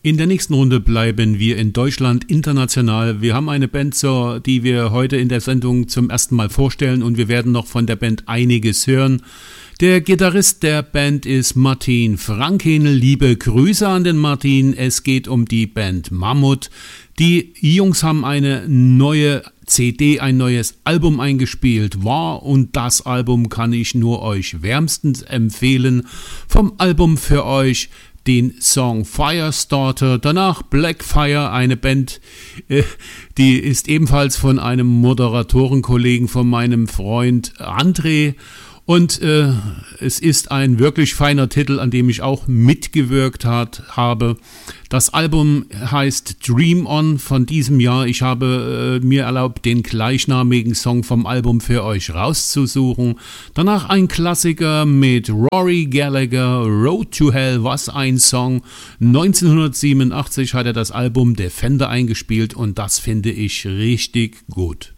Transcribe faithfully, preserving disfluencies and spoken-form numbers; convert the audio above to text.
In der nächsten Runde bleiben wir in Deutschland international. Wir haben eine Band, so, die wir heute in der Sendung zum ersten Mal vorstellen und wir werden noch von der Band einiges hören. Der Gitarrist der Band ist Martin Frankenl. Liebe Grüße an den Martin. Es geht um die Band Mammut. Die Jungs haben eine neue C D, ein neues Album eingespielt. War und das Album kann ich nur euch wärmstens empfehlen. Vom Album für euch den Song Firestarter, danach Blackfire, eine Band, äh, die ist ebenfalls von einem Moderatorenkollegen von meinem Freund André und äh, es ist ein wirklich feiner Titel, an dem ich auch mitgewirkt hat, habe. Das Album heißt Dream On von diesem Jahr. Ich habe äh, mir erlaubt, den gleichnamigen Song vom Album für euch rauszusuchen. Danach ein Klassiker mit Rory Gallagher, Road to Hell, was ein Song. neunzehnhundertsiebenundachtzig hat er das Album Defender eingespielt und das finde ich richtig gut.